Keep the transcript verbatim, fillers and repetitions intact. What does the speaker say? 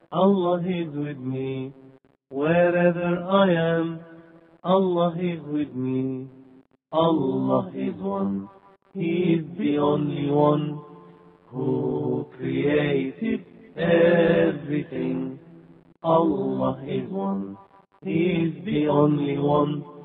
Allah is with me. Wherever I am, Allah is with me. Allah is one. He is the only one who created everything. Allah is one. He is the only one